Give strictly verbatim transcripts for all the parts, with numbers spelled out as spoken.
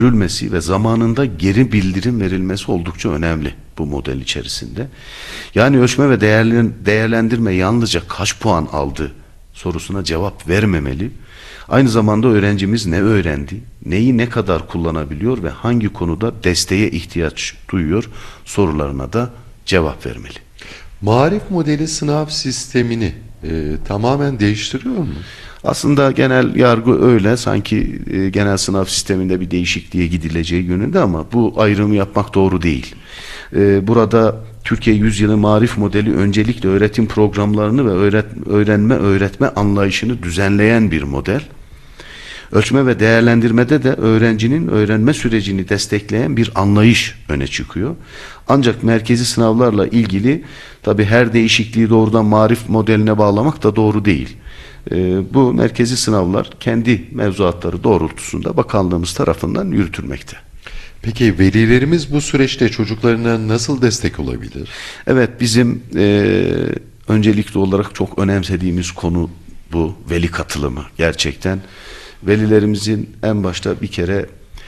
görülmesi ve zamanında geri bildirim verilmesi oldukça önemli bu model içerisinde. Yani ölçme ve değerlendirme yalnızca kaç puan aldı sorusuna cevap vermemeli. Aynı zamanda öğrencimiz ne öğrendi, neyi ne kadar kullanabiliyor ve hangi konuda desteğe ihtiyaç duyuyor sorularına da cevap vermeli. Marif modeli sınav sistemini e, tamamen değiştiriyor mu? Aslında genel yargı öyle, sanki e, genel sınav sisteminde bir değişikliğe gidileceği yönünde, ama bu ayrımı yapmak doğru değil. E, burada Türkiye Yüzyılı Marif Modeli öncelikle öğretim programlarını ve öğret, öğrenme öğretme anlayışını düzenleyen bir model. Ölçme ve değerlendirmede de öğrencinin öğrenme sürecini destekleyen bir anlayış öne çıkıyor. Ancak merkezi sınavlarla ilgili tabii her değişikliği doğrudan marif modeline bağlamak da doğru değil. Ee, bu merkezi sınavlar kendi mevzuatları doğrultusunda bakanlığımız tarafından yürütülmekte. Peki velilerimiz bu süreçte çocuklarına nasıl destek olabilir? Evet, bizim e, öncelikli olarak çok önemsediğimiz konu bu veli katılımı. Gerçekten velilerimizin en başta bir kere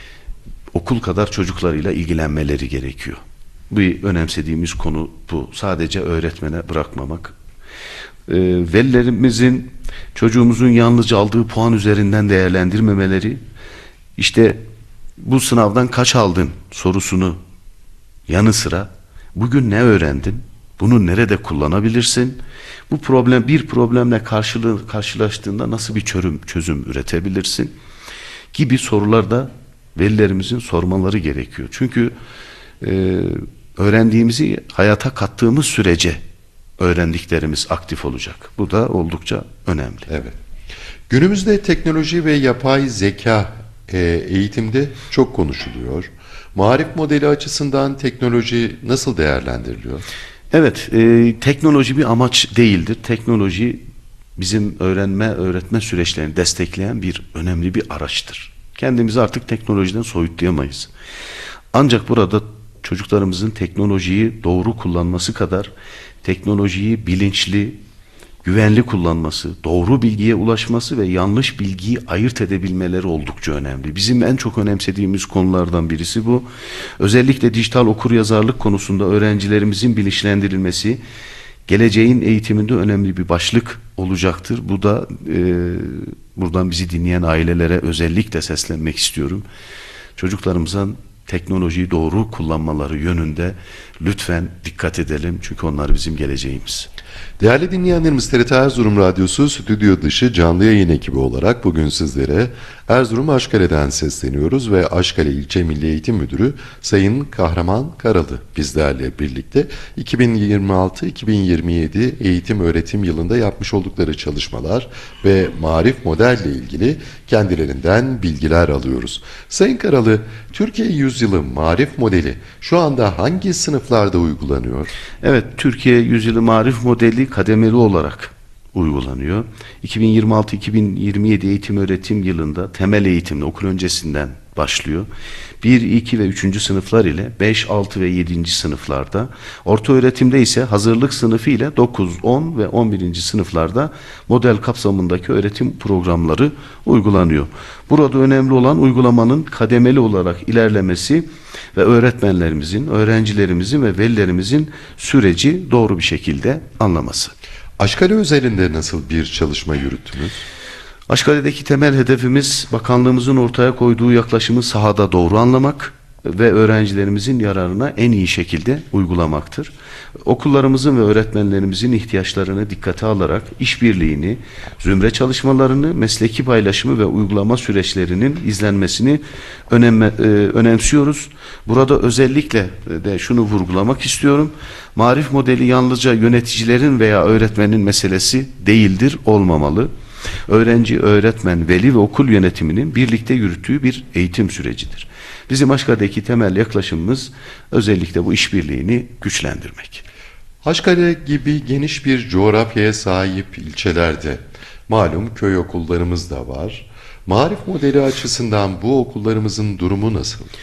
okul kadar çocuklarıyla ilgilenmeleri gerekiyor. Bir önemsediğimiz konu bu. Sadece öğretmene bırakmamak. E, velilerimizin çocuğumuzun yalnızca aldığı puan üzerinden değerlendirmemeleri, işte bu sınavdan kaç aldın sorusunu yanı sıra bugün ne öğrendin, bunu nerede kullanabilirsin, bu problem bir problemle karşılığı, karşılaştığında nasıl bir çözüm, çözüm üretebilirsin gibi sorular da velilerimizin sormaları gerekiyor. Çünkü e, öğrendiğimizi hayata kattığımız sürece öğrendiklerimiz aktif olacak. Bu da oldukça önemli. Evet. Günümüzde teknoloji ve yapay zeka e, eğitimde çok konuşuluyor. Marif modeli açısından teknoloji nasıl değerlendiriliyor? Evet, e, teknoloji bir amaç değildir. Teknoloji bizim öğrenme, öğretme süreçlerini destekleyen bir önemli bir araçtır. Kendimizi artık teknolojiden soyutlayamayız. Ancak burada çocuklarımızın teknolojiyi doğru kullanması kadar teknolojiyi bilinçli, güvenli kullanması, doğru bilgiye ulaşması ve yanlış bilgiyi ayırt edebilmeleri oldukça önemli. Bizim en çok önemsediğimiz konulardan birisi bu. Özellikle dijital okuryazarlık konusunda öğrencilerimizin bilinçlendirilmesi geleceğin eğitiminde önemli bir başlık olacaktır. Bu da e, buradan bizi dinleyen ailelere özellikle seslenmek istiyorum. Çocuklarımızın teknolojiyi doğru kullanmaları yönünde lütfen dikkat edelim. Çünkü onlar bizim geleceğimiz. Değerli dinleyenlerimiz, T R T Erzurum Radyosu stüdyo dışı canlı yayın ekibi olarak bugün sizlere Erzurum Aşkale'den sesleniyoruz ve Aşkale İlçe Milli Eğitim Müdürü Sayın Kahraman Karalı bizlerle birlikte iki bin yirmi altı iki bin yirmi yedi eğitim öğretim yılında yapmış oldukları çalışmalar ve marif modelle ilgili kendilerinden bilgiler alıyoruz. Sayın Karalı, Türkiye Yüzyılı Marif Modeli şu anda hangi sınıflarda uygulanıyor? Evet, Türkiye Yüzyılı Marif Modeli kademeli olarak uygulanıyor. iki bin yirmi altı iki bin yirmi yedi eğitim öğretim yılında temel eğitimle okul öncesinden başlıyor. bir, iki ve üçüncü sınıflar ile beş, altı ve yedinci sınıflarda, orta öğretimde ise hazırlık sınıfı ile dokuz, on ve on birinci sınıflarda model kapsamındaki öğretim programları uygulanıyor. Burada önemli olan uygulamanın kademeli olarak ilerlemesi ve öğretmenlerimizin, öğrencilerimizin ve velilerimizin süreci doğru bir şekilde anlaması. Aşkale özelinde nasıl bir çalışma yürüttünüz? Aşkale'deki temel hedefimiz bakanlığımızın ortaya koyduğu yaklaşımı sahada doğru anlamak ve öğrencilerimizin yararına en iyi şekilde uygulamaktır. Okullarımızın ve öğretmenlerimizin ihtiyaçlarını dikkate alarak işbirliğini, zümre çalışmalarını, mesleki paylaşımı ve uygulama süreçlerinin izlenmesini önemme, e, önemsiyoruz. Burada özellikle de şunu vurgulamak istiyorum. Marif modeli yalnızca yöneticilerin veya öğretmenin meselesi değildir, olmamalı. Öğrenci, öğretmen, veli ve okul yönetiminin birlikte yürüttüğü bir eğitim sürecidir. Bizim Aşkale'deki temel yaklaşımımız özellikle bu işbirliğini güçlendirmek. Aşkale gibi geniş bir coğrafyaya sahip ilçelerde malum köy okullarımız da var. Marif modeli açısından bu okullarımızın durumu nasıl?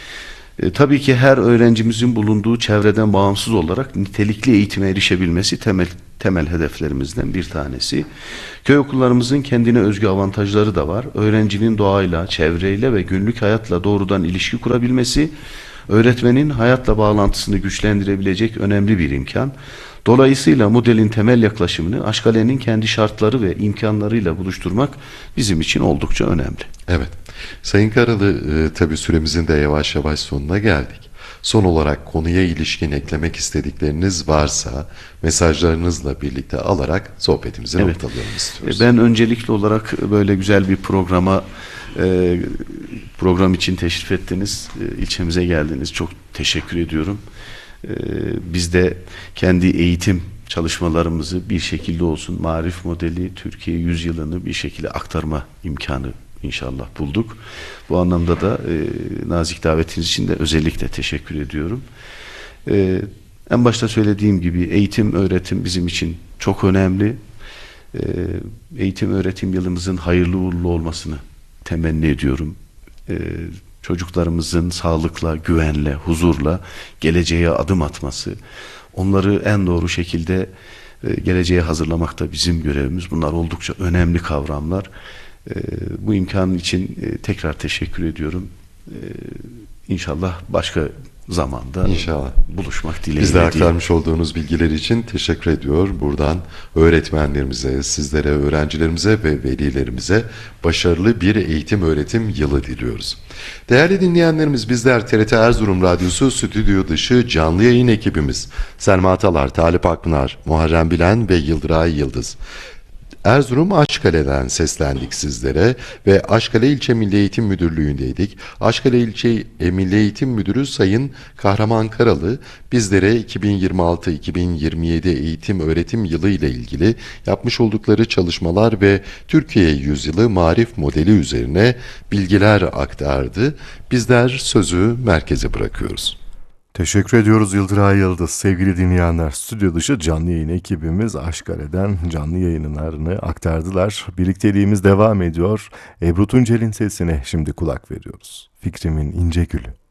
E, tabii ki her öğrencimizin bulunduğu çevreden bağımsız olarak nitelikli eğitime erişebilmesi temel temel hedeflerimizden bir tanesi. Köy okullarımızın kendine özgü avantajları da var. Öğrencinin doğayla, çevreyle ve günlük hayatla doğrudan ilişki kurabilmesi, öğretmenin hayatla bağlantısını güçlendirebilecek önemli bir imkan. Dolayısıyla modelin temel yaklaşımını Aşkale'nin kendi şartları ve imkanlarıyla buluşturmak bizim için oldukça önemli. Evet. Sayın Karalı, e, tabii süremizin de yavaş yavaş sonuna geldik. Son olarak konuya ilişkin eklemek istedikleriniz varsa mesajlarınızla birlikte alarak sohbetimizi Evet. noktalayalım istiyoruz. Ben öncelikli olarak böyle güzel bir programa e, program için teşrif ettiniz. E, ilçemize geldiniz. Çok teşekkür ediyorum. E, biz de kendi eğitim çalışmalarımızı bir şekilde olsun Marif modeli Türkiye yüzyılını bir şekilde aktarma imkanı İnşallah bulduk. Bu anlamda da e, nazik davetiniz için de özellikle teşekkür ediyorum. E, en başta söylediğim gibi eğitim, öğretim bizim için çok önemli. E, eğitim, öğretim yılımızın hayırlı uğurlu olmasını temenni ediyorum. E, çocuklarımızın sağlıkla, güvenle, huzurla geleceğe adım atması, onları en doğru şekilde e, geleceğe hazırlamak da bizim görevimiz. Bunlar oldukça önemli kavramlar. Ee, bu imkanın için e, tekrar teşekkür ediyorum. Ee, İnşallah başka zamanda İnşallah. buluşmak dileğiyle. Biz de aktarmış olduğunuz bilgiler için teşekkür ediyor. Buradan öğretmenlerimize, sizlere, öğrencilerimize ve velilerimize başarılı bir eğitim öğretim yılı diliyoruz. Değerli dinleyenlerimiz, bizler T R T Erzurum Radyosu stüdyo dışı canlı yayın ekibimiz Selma Atalar, Talip Akpınar, Muharrem Bilen ve Yıldıray Yıldız. Erzurum Aşkale'den seslendik sizlere ve Aşkale İlçe Milli Eğitim Müdürlüğü'ndeydik. Aşkale İlçe Milli Eğitim Müdürü Sayın Kahraman Karalı bizlere iki bin yirmi altı iki bin yirmi yedi eğitim öğretim yılı ile ilgili yapmış oldukları çalışmalar ve Türkiye Yüzyılı Marif modeli üzerine bilgiler aktardı. Bizler sözü merkeze bırakıyoruz. Teşekkür ediyoruz Yıldıray Yıldız. Sevgili dinleyenler, stüdyo dışı canlı yayın ekibimiz Aşkale'den canlı yayınlarını aktardılar. Birlikteliğimiz devam ediyor. Ebru Tuncel'in sesine şimdi kulak veriyoruz. Fikrimin İnce Gülü.